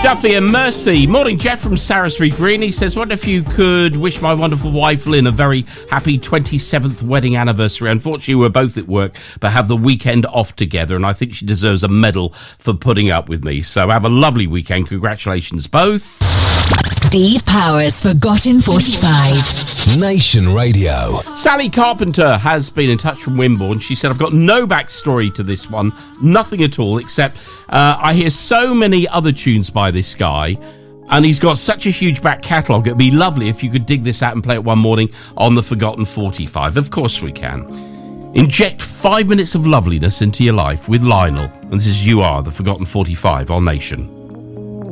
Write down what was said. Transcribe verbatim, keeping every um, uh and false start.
Duffy and Mercy. Morning, Jeff from Sarasbury Green. He says, wonder if you could wish my wonderful wife Lynn a very happy twenty-seventh wedding anniversary. Unfortunately, we're both at work, but have the weekend off together, and I think she deserves a medal for putting up with me. So have a lovely weekend. Congratulations, both. Steve Powers, Forgotten forty-five. Nation Radio. Sally Carpenter has been in touch from Wimborne. She said, I've got no backstory to this one, nothing at all, except uh, I hear so many other tunes by this guy, and he's got such a huge back catalogue. It'd be lovely if you could dig this out and play it one morning on the Forgotten forty-five. Of course we can. Inject five minutes of loveliness into your life with Lionel. And this is You Are, the Forgotten forty-five on Nation.